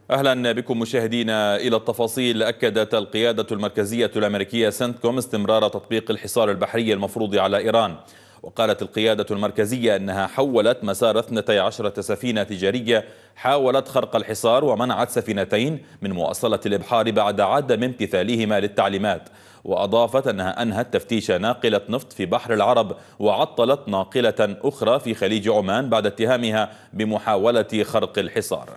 أهلا بكم مشاهدينا إلى التفاصيل. أكدت القيادة المركزية الأمريكية سنتكوم استمرار تطبيق الحصار البحري المفروض على إيران. وقالت القيادة المركزية أنها حولت مسار 12 سفينة تجارية حاولت خرق الحصار ومنعت سفينتين من مواصلة الإبحار بعد عدم امتثالهما للتعليمات. وأضافت أنها أنهت تفتيش ناقلة نفط في بحر العرب وعطلت ناقلة أخرى في خليج عمان بعد اتهامها بمحاولة خرق الحصار.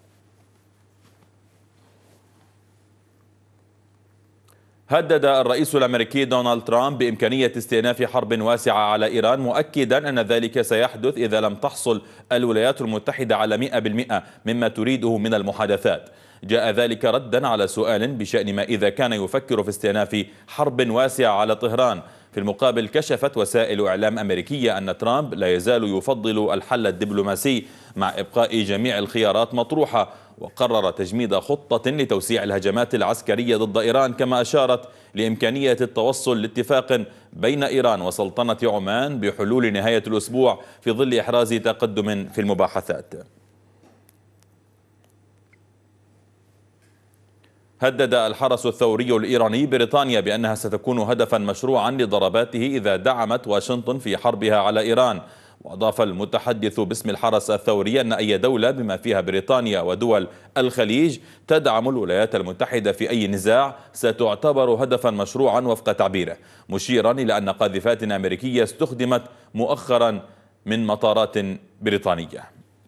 هدد الرئيس الأمريكي دونالد ترامب بإمكانية استئناف حرب واسعة على إيران، مؤكدا أن ذلك سيحدث إذا لم تحصل الولايات المتحدة على 100% مما تريده من المحادثات. جاء ذلك ردا على سؤال بشأن ما إذا كان يفكر في استئناف حرب واسعة على طهران. في المقابل كشفت وسائل إعلام أمريكية أن ترامب لا يزال يفضل الحل الدبلوماسي مع إبقاء جميع الخيارات مطروحة، وقرر تجميد خطة لتوسيع الهجمات العسكرية ضد إيران، كما أشارت لإمكانية التوصل لاتفاق بين إيران وسلطنة عمان بحلول نهاية الأسبوع في ظل إحراز تقدم في المباحثات. هدد الحرس الثوري الإيراني بريطانيا بأنها ستكون هدفا مشروعا لضرباته إذا دعمت واشنطن في حربها على إيران. وأضاف المتحدث باسم الحرس الثوري أن أي دولة بما فيها بريطانيا ودول الخليج تدعم الولايات المتحدة في أي نزاع ستعتبر هدفا مشروعا وفق تعبيره، مشيرا إلى أن قاذفات أمريكية استخدمت مؤخرا من مطارات بريطانية.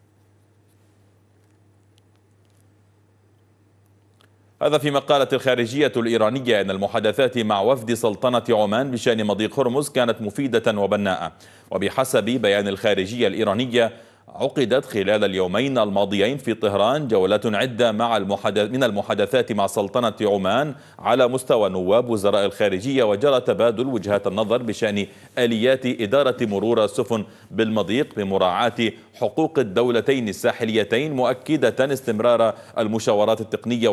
هذا فيما قالت الخارجية الإيرانية أن المحادثات مع وفد سلطنة عمان بشأن مضيق هرمز كانت مفيدة وبناءة. وبحسب بيان الخارجية الإيرانية عقدت خلال اليومين الماضيين في طهران جولات عدة من المحادثات مع سلطنة عمان على مستوى نواب وزراء الخارجية، وجرى تبادل وجهات النظر بشأن آليات إدارة مرور السفن بالمضيق بمراعاة حقوق الدولتين الساحليتين، مؤكدة استمرار المشاورات التقنية